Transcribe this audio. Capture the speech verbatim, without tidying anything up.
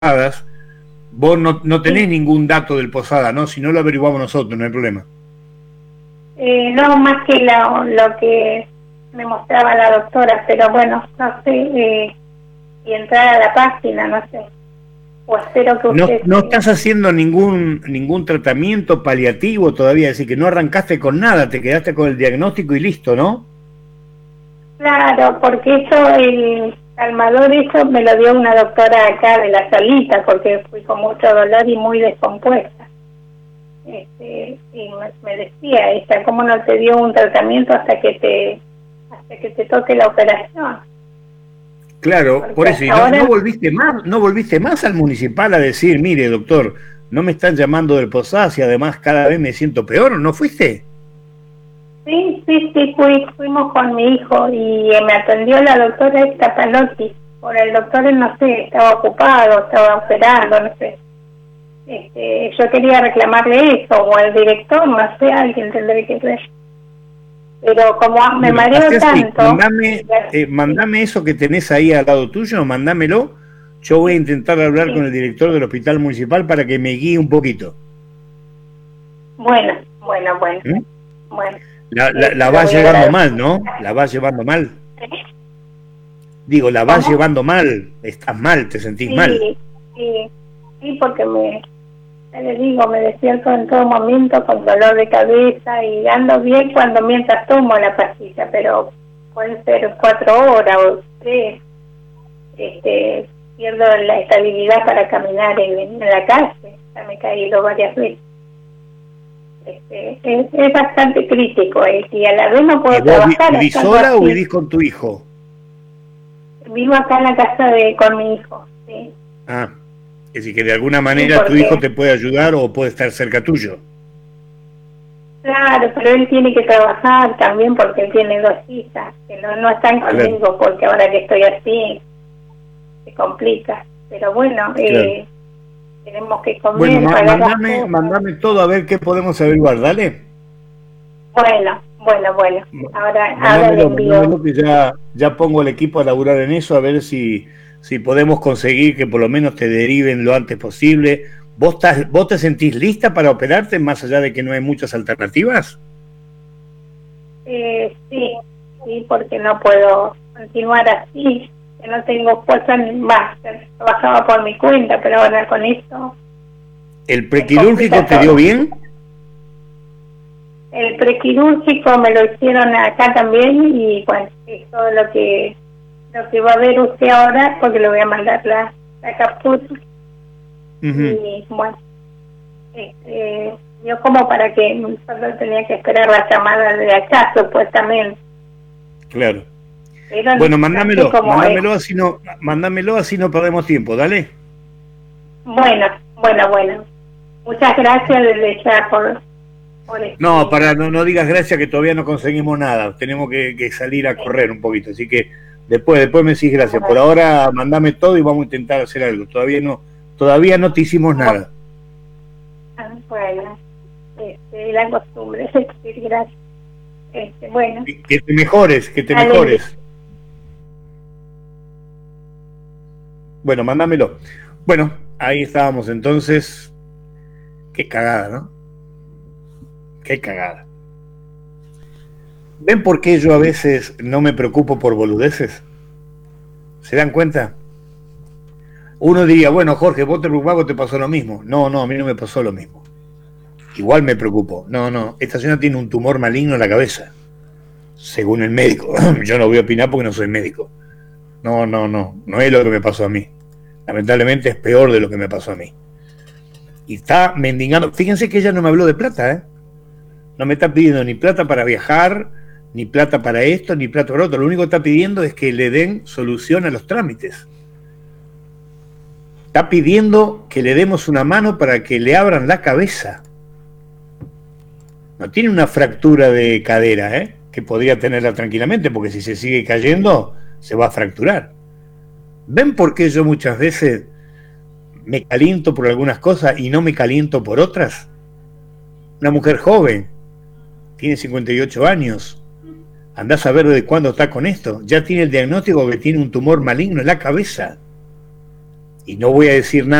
Posadas, vos no, no tenés sí. ningún dato del Posada, ¿no? Si no lo averiguamos nosotros, no hay problema. Eh, no, más que lo, lo que me mostraba la doctora, pero bueno, no sé, eh, y entrar a la página, no sé. O espero que no, usted... No estás haciendo ningún ningún tratamiento paliativo todavía, es decir, que no arrancaste con nada, te quedaste con el diagnóstico y listo, ¿no? Claro, porque eso, el calmador, eso me lo dio una doctora acá de la salita, porque fui con mucho dolor y muy descompuesta. Este, y me, me decía ella, ¿cómo no te dio un tratamiento hasta que te hasta que te toque la operación? Claro, porque por eso, y no, ahora... no volviste más, no volviste más al municipal a decir, mire, doctor, no me están llamando del Posadas y además cada vez me siento peor, ¿no fuiste? Sí, sí, sí, fui, fuimos con mi hijo y me atendió la doctora esta Palotti. Por el doctor, no sé, estaba ocupado, estaba operando, no sé. Este, yo quería reclamarle eso, o al director, no sé, alguien tendré que ver. Pero como me bueno, mareo tanto... Mandame, eh, mandame eso que tenés ahí al lado tuyo, mándamelo. Yo voy a intentar hablar sí. con el director del hospital municipal para que me guíe un poquito. Bueno, bueno, bueno. ¿Mm? bueno. La, la, la vas llevando mal, ¿no? La vas llevando mal. Digo, la vas ¿Cómo? llevando mal. Estás mal, te sentís sí, mal. Sí, sí, porque me... le digo, me despierto en todo momento con dolor de cabeza y ando bien cuando mientras tomo la pastilla, pero pueden ser cuatro horas o tres. Este, pierdo la estabilidad para caminar en, en la calle, ya me he caído varias veces. Este, es, es bastante crítico eh, y a la vez no puedo trabajar. ¿Vivís sola o vivís con tu hijo? Vivo acá en la casa de con mi hijo, sí. Ah. Es decir, que de alguna manera sí, tu hijo te puede ayudar o puede estar cerca tuyo. Claro, pero él tiene que trabajar también porque él tiene dos hijas, que no, no están conmigo claro. porque ahora que estoy así se complica. Pero bueno, claro. eh, tenemos que comer. Bueno, ma mandame, mandame todo a ver qué podemos averiguar, dale. Bueno, bueno, bueno. Ahora, ahora le envío. Que ya, ya pongo el equipo a laburar en eso, a ver si... si podemos conseguir que por lo menos te deriven lo antes posible. ¿Vos, estás, ¿Vos te sentís lista para operarte más allá de que no hay muchas alternativas? Eh, sí, sí, porque no puedo continuar así, que no tengo fuerza más. Trabajaba por mi cuenta, pero ahora con esto... ¿El prequirúrgico te dio bien? El prequirúrgico me lo hicieron acá también y bueno, es todo lo que... lo que va a ver usted ahora, porque le voy a mandar la, la captura. Uh-huh. Y bueno, este, yo como para que solo tenía que esperar la llamada de acá, supuestamente. Claro. Pero bueno, mándamelo, mándamelo así no, mándamelo así no perdemos tiempo, dale. Bueno, bueno, bueno. Muchas gracias desde ya por... por este... No, para no, no digas gracias que todavía no conseguimos nada, tenemos que, que salir a sí. correr un poquito, así que Después, después me decís gracias. Por ahora mandame todo y vamos a intentar hacer algo. Todavía no, todavía no te hicimos nada. Bueno, este, la costumbre es decir gracias. Este, bueno. Que, que te mejores, que te Dale. mejores. Bueno, mándamelo. Bueno, ahí estábamos entonces. Qué cagada, ¿no? Qué cagada. ¿Ven por qué yo a veces no me preocupo por boludeces? ¿Se dan cuenta? Uno diría, bueno, Jorge, vos te preocupás, te pasó lo mismo. No, no, a mí no me pasó lo mismo. Igual me preocupo. No, no, esta señora tiene un tumor maligno en la cabeza. Según el médico. Yo no voy a opinar porque no soy médico. No, no, no, no es lo que me pasó a mí. Lamentablemente es peor de lo que me pasó a mí. Y está mendigando. Fíjense que ella no me habló de plata, ¿eh? No me está pidiendo ni plata para viajar, ni plata para esto, ni plata para otro. Lo único que está pidiendo es que le den solución a los trámites. Está pidiendo que le demos una mano para que le abran la cabeza. No tiene una fractura de cadera, ¿eh? Que podría tenerla tranquilamente, porque si se sigue cayendo, se va a fracturar. ¿Ven por qué yo muchas veces me caliento por algunas cosas y no me caliento por otras? Una mujer joven, tiene cincuenta y ocho años, andás a ver desde cuándo está con esto, ya tiene el diagnóstico que tiene un tumor maligno en la cabeza. y no voy a decir nada